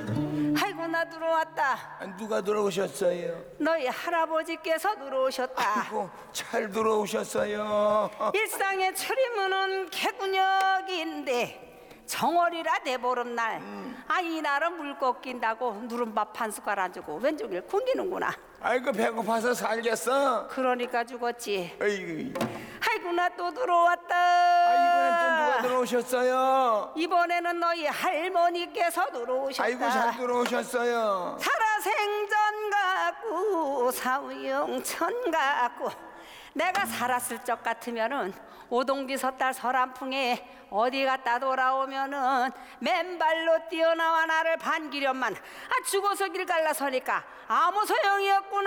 아이고 나 들어왔다. 누가 들어오셨어요? 너희 할아버지께서 들어오셨다. 아이고 잘 들어오셨어요. 일상의 출입문은 개구녕인데 정월이라 내보름날 이 날은 물 꺾인다고 누른밥 한 숟갈 안 주고 왼쪽일 굶기는구나. 아이고 배고파서 살겠어. 그러니까 죽었지. 아이고 아이고 나 또 들어왔다. 이번엔 또 누가 들어오셨어요? 이번에는 너희 할머니께서 들어오셨다. 아이고 잘 들어오셨어요. 살아생전 같고 사우영천 같고 내가 살았을 적 같으면은 오동비 섣달 설한풍에 어디 갔다 돌아오면은 맨발로 뛰어나와 나를 반기련만 죽어서 길 갈라서니까 아무 소용이 없구나.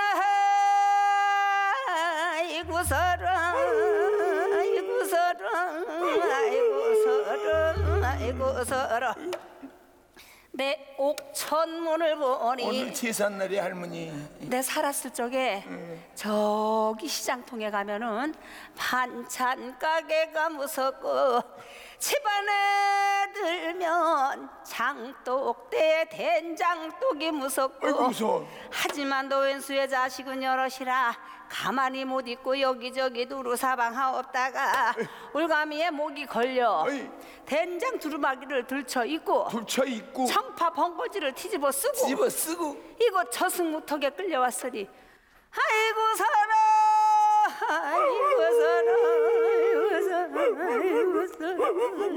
아이고 서름 아이고 서름 아이고 서름 아이고 서름. 내 옥천문을 보니 오늘 제삿날이 할머니. 내 살았을 적에 저기 시장통에 가면은 반찬 가게가 무섭고 집안에 들면 장독대 된장독이 무섭고 아이고 무서워. 하지만 노왼수의 자식은 여럿이라 가만히 못 있고 여기저기 두루사방하옵다가 올가미에 목이 걸려 어이. 된장 두루마기를 들쳐 입고 불쳐 있고 청파 번거지를 뒤집어 쓰고 집어 쓰고 이곳 저승무턱에 끌려왔으니 아이고 살아 아이고 살아 아이고 살아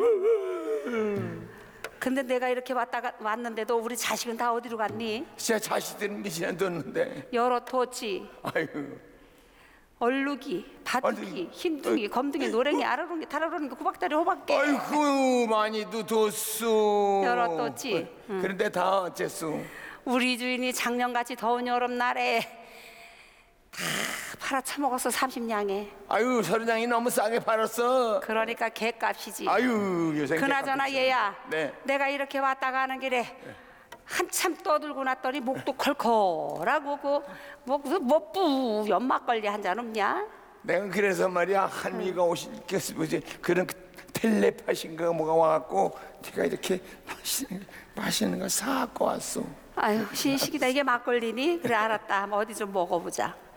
근데 내가 이렇게 왔는데도 우리 자식은 다 어디로 갔니? 제 자식들은 미신에 뒀는데. 여러 토치 아이고 얼룩이 바둑이 얼룩이. 흰둥이 검둥이 노랭이 아라롱이 타라롱이 구박다리 호박개 아이고 많이도 뒀소. 여러 뒀지. 그런데 다 어째소? 우리 주인이 작년같이 더운 여름날에 다 팔아쳐먹어서 30냥에. 아유 서른장이 너무 싸게 팔았어. 그러니까 개값이지. 아유 요새 그나저나 개값이지. 얘야 네. 내가 이렇게 왔다 가는 길에 한참 떠들고 났더니 목도 컬컬하고 뭐 뿌연 막걸리 한 잔 없냐? 내가 그래서 말이야 할미가 오실겠어 뭐지 그런 텔레파신가 뭐가 와갖고 네가 이렇게 맛있는 거 사갖고 왔어. 아유 신식이다. 이게 막걸리니? 그래 알았다. 한번 어디 좀 먹어보자.